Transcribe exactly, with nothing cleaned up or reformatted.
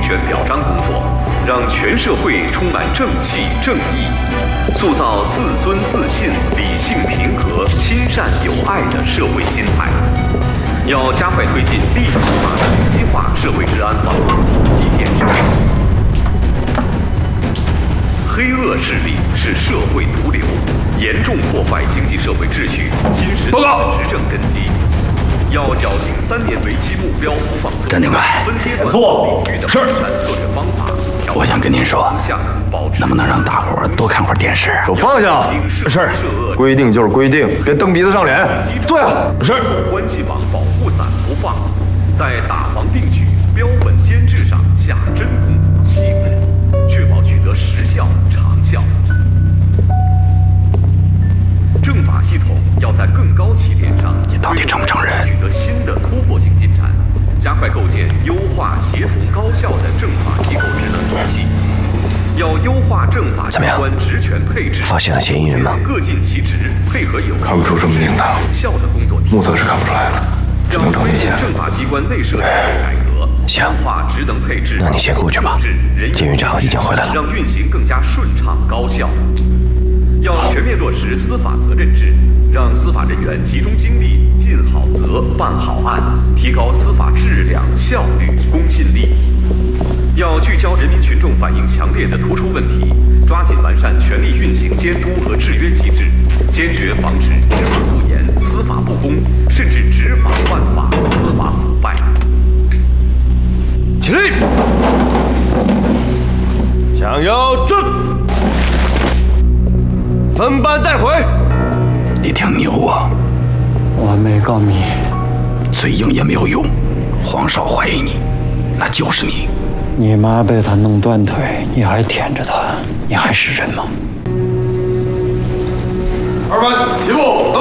权表彰工作，让全社会充满正气正义，塑造自尊自信、理性平和、亲善友爱的社会心态。要加快推进立体化、信息化社会治安防控体系建设。黑恶势力是社会毒瘤，严重破坏经济社会秩序，侵蚀执政根基。要绞尽三年为期目标不放松， 站定快， 分阶段错是策略方法。 我想跟您说，能不能让大伙儿多看会儿电视？ 手放下！ 是， 规定就是规定，别蹬鼻子上脸。对啊， 是。 关系网保护伞不放，在打防定举、标本监制上下真功夫、细致，确保取得实效、长效。政法系统要在更高起点上， 你到底承不承认？ 取得新的突破性进展，加快构建优化、协同、高效的政法机构职能体系。要优化政法机关职权配置， 发现了嫌疑人吗？ 各尽其职，配合有看不出这么拧的， 有效的工作。 目测是看不出来了，只能整理一下。 政法机关内设机构改革， 行， 化职能配置。 那你先过去吧。监狱长已经回来了， 让运行更加顺畅高效。要全面落实司法责任制，让司法人员集中精力尽好责、办好案，提高司法质量、效率、公信力。要聚焦人民群众反映强烈的突出问题，抓紧完善权力运行监督和制约机制，坚决防止执法不严、司法不公，甚至执法犯法、司法腐败。 起立，向右转，分班带回。 你挺牛啊！ 我没告密， 嘴硬也没有用。黄少怀疑你，那就是你。 你妈被他弄断腿，你还舔着他，你还是人吗？ 二班起步。